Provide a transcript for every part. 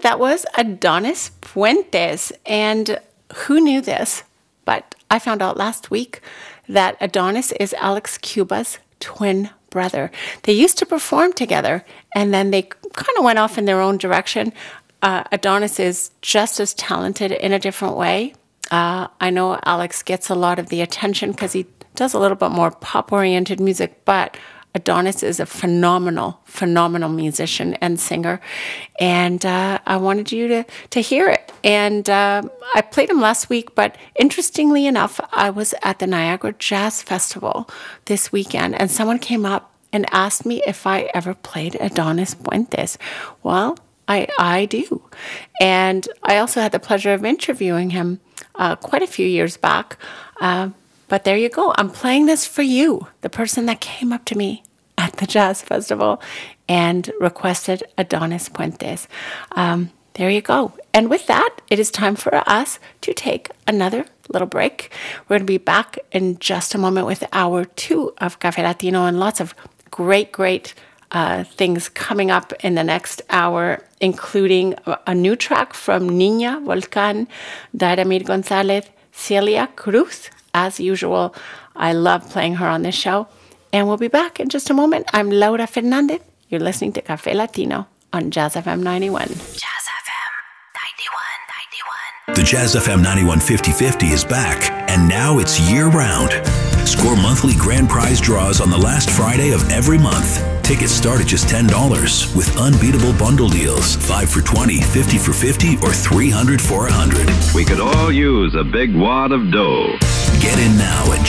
that was Adonis Puentes. And who knew this? But I found out last week that Adonis is Alex Cuba's twin brother. They used to perform together, and then they kind of went off in their own direction. Adonis is just as talented in a different way. I know Alex gets a lot of the attention because he does a little bit more pop-oriented music, but Adonis is a phenomenal musician and singer, and I wanted you to hear it. And I played him last week, but interestingly enough, I was at the Niagara Jazz Festival this weekend, and someone came up and asked me if I ever played Adonis Puentes. Well, I do. And I also had the pleasure of interviewing him quite a few years back. But there you go. I'm playing this for you, the person that came up to me at the Jazz Festival and requested Adonis Puentes. There you go. And with that, it is time for us to take another little break. We're going to be back in just a moment with hour 2 of Café Latino and lots of great things coming up in the next hour, including a new track from Niña Volcán, Dairamir Gonzalez, Celia Cruz. As usual, I love playing her on this show. And we'll be back in just a moment. I'm Laura Fernandez. You're listening to Café Latino on Jazz FM 91. Jazz FM 91. The Jazz FM 91 50/50 is back, and now it's year-round. Score monthly grand prize draws on the last Friday of every month. Tickets start at just $10 with unbeatable bundle deals. 5 for $20, 50 for $50, or 300 for $100. We could all use a big wad of dough. Get in now at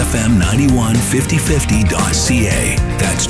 jazzfm915050.ca. That's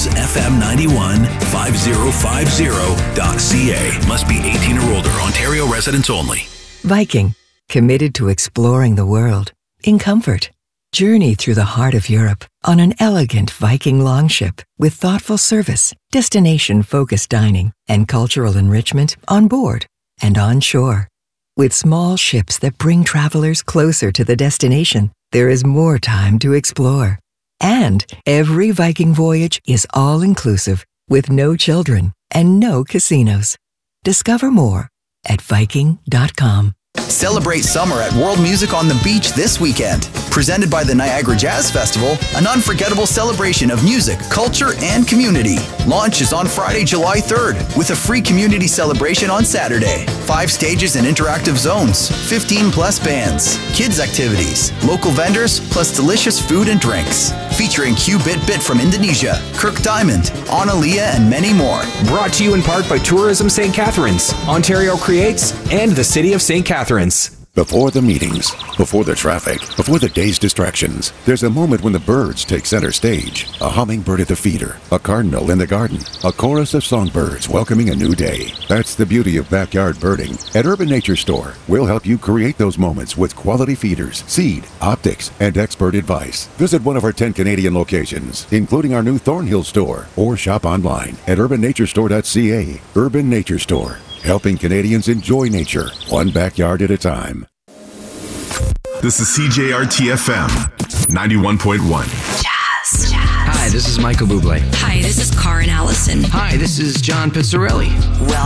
jazzfm915050.ca. Must be 18 or older. Ontario residents only. Viking, committed to exploring the world in comfort. Journey through the heart of Europe on an elegant Viking longship with thoughtful service, destination-focused dining, and cultural enrichment on board and on shore. With small ships that bring travelers closer to the destination, there is more time to explore. And every Viking voyage is all-inclusive with no children and no casinos. Discover more at Viking.com. Celebrate summer at World Music on the Beach this weekend. Presented by the Niagara Jazz Festival, an unforgettable celebration of music, culture, and community. Launch is on Friday, July 3rd, with a free community celebration on Saturday. 5 stages and interactive zones, 15+ bands, kids activities, local vendors, plus delicious food and drinks. Featuring Q-Bit Bit from Indonesia, Kirk Diamond, Analia, and many more. Brought to you in part by Tourism St. Catharines, Ontario Creates, and the City of St. Catharines. Before the meetings, before the traffic, before the day's distractions, there's a moment when the birds take center stage. A hummingbird at the feeder, a cardinal in the garden, a chorus of songbirds welcoming a new day. That's the beauty of backyard birding. At Urban Nature Store, we'll help you create those moments with quality feeders, seed, optics, and expert advice. Visit one of our 10 Canadian locations, including our new Thornhill store, or shop online at urbannaturestore.ca. Urban Nature Store, helping Canadians enjoy nature, one backyard at a time. This is CJRT-FM 91.1. Jazz. Hi, this is Michael Bublé. Hi, this is Karen Allison. Hi, this is John Pizzarelli. Well,